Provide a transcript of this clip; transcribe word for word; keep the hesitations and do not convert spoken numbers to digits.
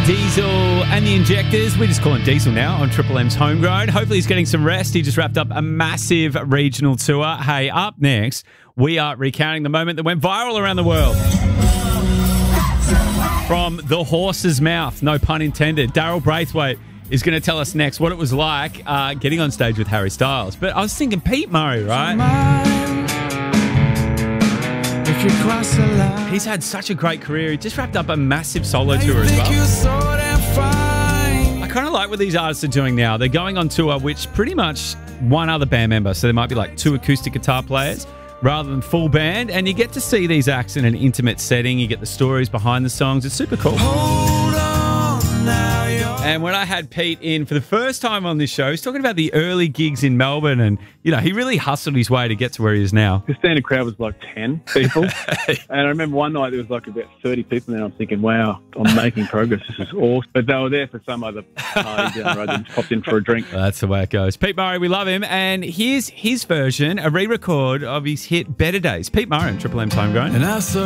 Diesel and the Injectors. We just call him Diesel now on Triple M's Homegrown. Hopefully he's getting some rest. He just wrapped up a massive regional tour. Hey, up next, we are recounting the moment that went viral around the world. From the horse's mouth, no pun intended, Daryl Braithwaite is going to tell us next what it was like uh, getting on stage with Harry Styles. But I was thinking Pete Murray, right? If you cross the line. He's had such a great career. He just wrapped up a massive solo tour as well. I kind of like what these artists are doing now. They're going on tour, which pretty much one other band member. So there might be like two acoustic guitar players rather than full band. And you get to see these acts in an intimate setting. You get the stories behind the songs. It's super cool. Hold on now. And when I had Pete in for the first time on this show, he's talking about the early gigs in Melbourne, and you know he really hustled his way to get to where he is now. The standard crowd was like ten people, and I remember one night there was like about thirty people, and I'm thinking, "Wow, I'm making progress. This is awesome." But they were there for some other party down the road. They just popped in for a drink. Well, that's the way it goes. Pete Murray, we love him, and here's his version, a re-record of his hit "Better Days." Pete Murray, Triple M's Homegrown. And I saw